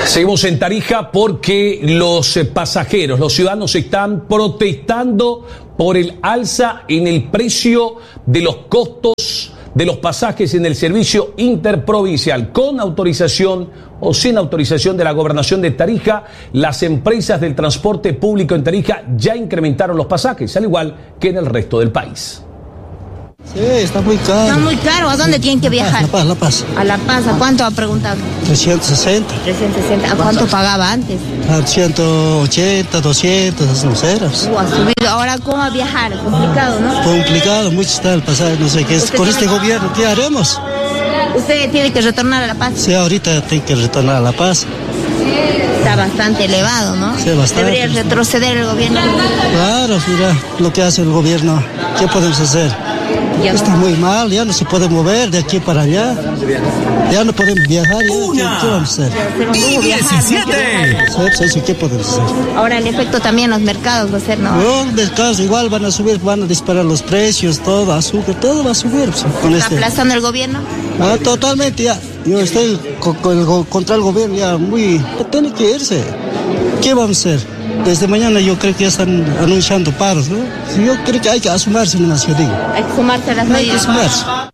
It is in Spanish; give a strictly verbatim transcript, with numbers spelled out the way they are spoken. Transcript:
Seguimos en Tarija porque los pasajeros, los ciudadanos están protestando por el alza en el precio de los costos de los pasajes en el servicio interprovincial. Con autorización o sin autorización de la gobernación de Tarija, las empresas del transporte público en Tarija ya incrementaron los pasajes, al igual que en el resto del país. Sí, está muy caro. Está muy caro. ¿A dónde tienen que viajar? La Paz, La Paz. A La Paz. ¿A cuánto ha preguntado? trescientos sesenta. trescientos sesenta. ¿A cuánto pagaba antes? A ciento ochenta, doscientos, esas no ceras. Uh, ha subido. Ahora, ¿cómo va a viajar? Complicado, ¿no? Complicado, mucho está el pasaje, no sé qué es. Con este gobierno, ¿qué haremos? Usted tiene que retornar a La Paz. Sí, ahorita tengo que retornar a La Paz. Está bastante elevado, ¿no? Sí, bastante. Debería retroceder el gobierno. Claro, mira lo que hace el gobierno. ¿Qué podemos hacer? Ya Está no. muy mal, ya no se puede mover de aquí para allá. Ya no podemos viajar, ya. ¿Qué, qué vamos a hacer? Pero un lujo viajar, ¿no? Sí, sí, ¿qué podemos hacer? Ahora el efecto también en los mercados va a ser, ¿no? Los mercados igual van a subir, van a disparar los precios, todo, azúcar, todo va a subir. Pues, con ¿Está este. aplazando el gobierno? Ah, totalmente ya. Yo estoy con, con el, contra el gobierno ya muy... Tiene que irse. ¿Qué vamos a hacer? Desde mañana yo creo que ya están anunciando paros, ¿no? Yo creo que hay que asumirse nomás, yo digo. Hay que sumarse a las Hay que medidas. sumarse.